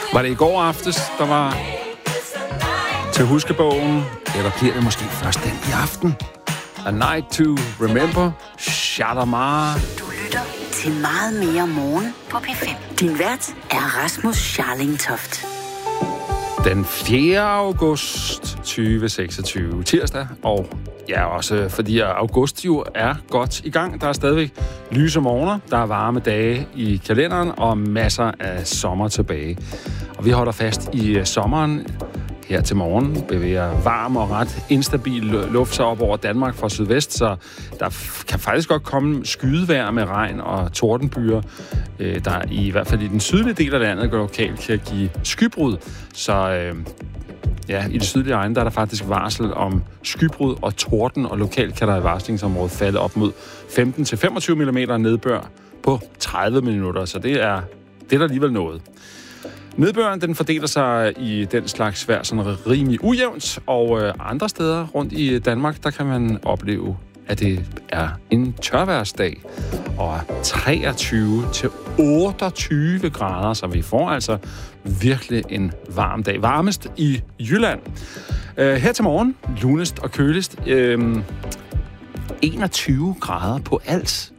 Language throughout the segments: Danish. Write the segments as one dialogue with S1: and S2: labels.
S1: Var det i går aftes, der var til huskebogen? Eller bliver det måske først den i aften? A Night to Remember, Shalamar.
S2: Du lytter til Meget mere morgen på P5. Din vært er Rasmus Scharling Toft.
S1: Den 4. august 2026, tirsdag, og ja, også fordi august jo er godt i gang. Der er stadigvæk lyse morgener, der er varme dage i kalenderen og masser af sommer tilbage. Og vi holder fast i sommeren. Her til morgen bevæger varm og ret instabil luft sig op over Danmark fra sydvest, så der kan faktisk godt komme skydevejr med regn og tordenbyer, der i hvert fald i den sydlige del af landet lokalt kan give skybrud. Så i det sydlige egne, der er der faktisk varsel om skybrud og torden, og lokalt kan der i varslingsområdet falde op mod 15-25 mm nedbør på 30 minutter, så det er der alligevel noget. Nedbøren, den fordeler sig i den slags vejr sådan rimelig ujævnt, og andre steder rundt i Danmark, der kan man opleve, at det er en tørværsdag, og 23-28 grader, så vi får altså virkelig en varm dag. Varmest i Jylland. Her til morgen, lunest og køligst, 21 grader på Als,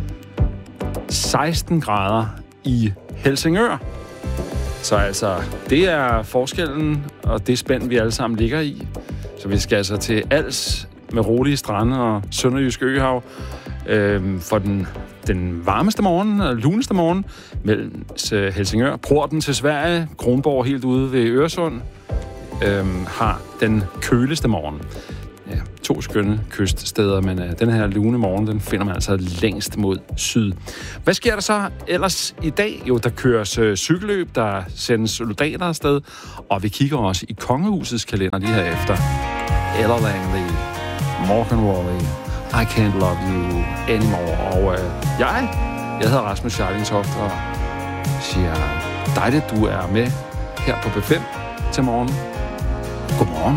S1: 16 grader i Helsingør. Så altså, det er forskellen, og det spænd, vi alle sammen ligger i. Så vi skal altså til Als med rolige strande og sønderjysk øhav for den varmeste morgen, luneste morgen, mellem Helsingør. Porten til Sverige, Kronborg helt ude ved Øresund, har den køligste morgen. Ja, 2 skønne kyststeder, men den her lune morgen, den finder man altså længst mod syd. Hvad sker der så ellers i dag? Jo, der køres cykelløb, der sendes soldater afsted, og vi kigger også i Kongehusets kalender lige herefter. Ella Langley, Morgan Wallen, I Can't Love You Anymore. Og jeg hedder Rasmus Scharling Toft, og siger dejligt, du er med her på B5 til morgen. Godmorgen.